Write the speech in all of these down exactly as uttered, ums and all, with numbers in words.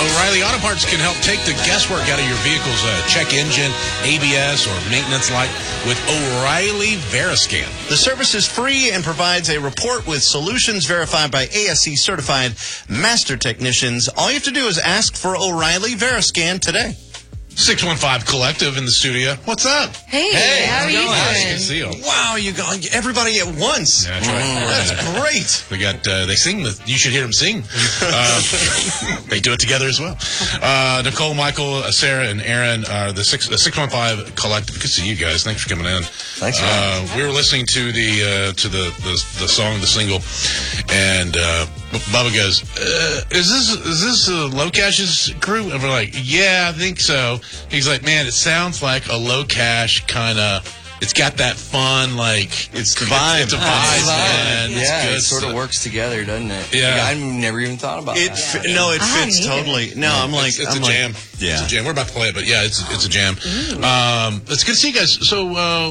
O'Reilly Auto Parts can help take the guesswork out of your vehicle's uh, check engine, A B S, or maintenance light with O'Reilly Veriscan. The service is free and provides a report with solutions verified by A S C certified master technicians. All you have to do is ask for O'Reilly Veriscan today. six one five Collective in the studio. What's up? Hey, Hey, how are you doing? Nice to see you. Wow, you got everybody at once. Yeah, that's right. That's great. We got, uh, they sing, the, you should hear them sing. Uh, they do it together as well. Uh, Nicole, Michael, uh, Sarah, and Aaron are the six, the six one five Collective. Good to see you guys. Thanks for coming in. Thanks. Uh, we were listening to the, uh, to the, the, the song, the single, and, uh, Bubba goes, uh, is this, is this uh, Low Cash's crew? And we're like, yeah, I think so. He's like, man, it sounds like a Low Cash kind of, it's got that fun, like, It's the vibe. It's a It's vibe, the vibe. man. It's Yeah, good it sort of stuff. works together, doesn't it? Yeah. Like, I've never even thought about It that. fi- no, it I fits hadn't either. totally. No, I'm like, it's, it's I'm a like, jam. Yeah. It's a jam. We're about to play it, but yeah, it's it's a jam. Um, it's good to see you guys. So uh,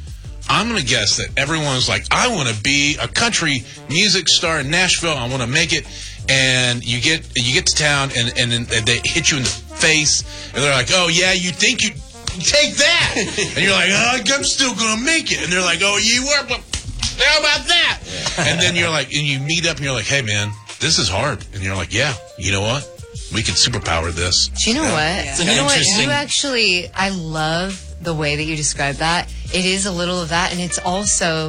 I'm going to guess that everyone's like, I want to be a country music star in Nashville. I want to make it. And you get you get to town, and, and then they hit you in the face, and they're like, oh, yeah, you think you take that. And you're like, oh, I'm still going to make it. And they're like, oh, you were, but how about that? And then you're like, and you meet up, and you're like, hey, man, this is hard. And you're like, yeah, you know what? We can superpower this. Do you know what? It's You know what? interesting. You actually, I love the way that you describe that. It is a little of that, and it's also,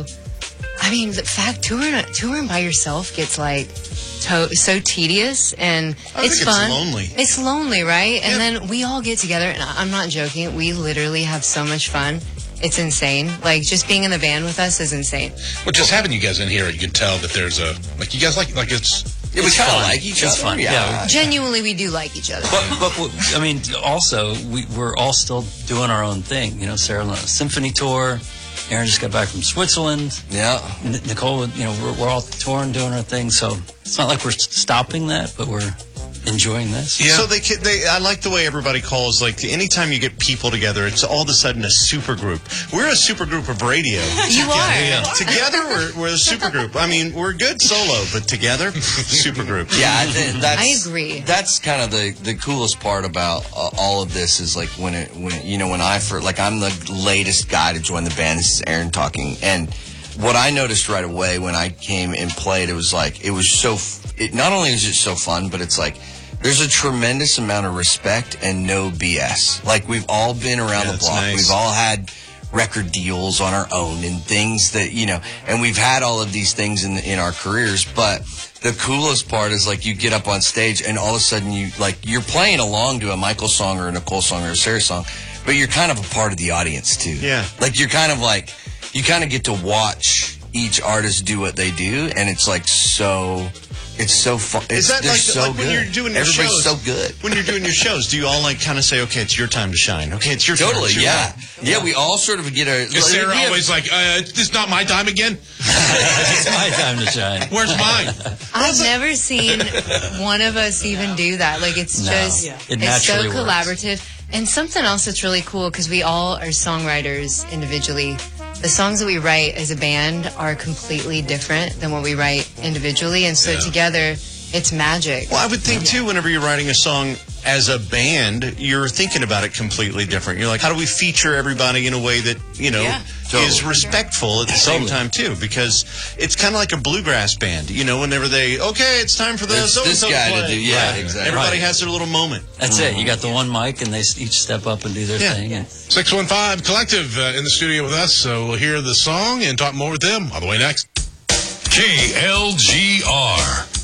I mean, the fact touring touring by yourself gets like to, so tedious, and I it's think it's fun. lonely. It's lonely, right? And Yeah. then we all get together, and I- I'm not joking. We literally have so much fun. It's insane. Like, just being in the van with us is insane. Well, just having you guys in here, you can tell that there's a, like, you guys like, like it's, Yeah, we It's kind of fun. like each It's other. fun, yeah. Genuinely, we do like each other. But, but w- I mean, also, we, we're all still doing our own thing. You know, Sarah on a symphony tour. Aaron just got back from Switzerland. Yeah. N- Nicole, you know, we're, we're all touring, doing our thing. So it's not like we're s- stopping that, but we're enjoying this. Yeah. So they, ca- they, I like the way everybody calls, like, anytime you get people together, it's all of a sudden a super group. We're a super group of radio. You are. Yeah. Together, we're, we're a super group. I mean, we're good solo, but together, super group. Yeah, I, think that's, I agree. That's kind of the, the coolest part about uh, all of this is like when it when you know when I first like I'm the latest guy to join the band. This is Aaron talking, and what I noticed right away when I came and played, it was like it was so. f- It not only is it so fun, but it's like there's a tremendous amount of respect and no B S. Like we've all been around Yeah, the that's block. nice. We've all had record deals on our own and things that, you know, and we've had all of these things in in our careers, but the coolest part is like you get up on stage and all of a sudden you like you're playing along to a Michael song or a Nicole song or a Sarah song, but you're kind of a part of the audience too. Yeah. Like you're kind of like you kind of get to watch each artist do what they do, and it's like so it's so fun. Is It's, that they're like, so like when good. you're doing your Everybody's shows? so good. When you're doing your shows, do you all like kind of say, okay, it's your time to shine? Okay, it's your Totally, turn. It's your yeah. time. yeah. We all sort of get a. is Sarah we have- always like, uh, this is not my time again? It's my time to shine. Where's mine? I've never seen one of us even do that. Like, it's No. just, Yeah. It it's so naturally works. collaborative. And something else that's really cool, because we all are songwriters individually. The songs that we write as a band are completely different than what we write individually. And so Yeah. together, it's magic. Well, I would think, too, whenever you're writing a song as a band, you're thinking about it completely different. You're like, how do we feature everybody in a way that, you know, Yeah. is Totally. respectful at the same time, too? Because it's kind of like a bluegrass band. You know, whenever they, okay, it's time for the It's this so-and-so guy to play. do- yeah, Right. exactly. Everybody Right. has their little moment. That's it. You got the one mic, and they s- each step up and do their Yeah. thing. And six one five Collective uh, in the studio with us, so we'll hear the song and talk more with them all the way next. K L G R.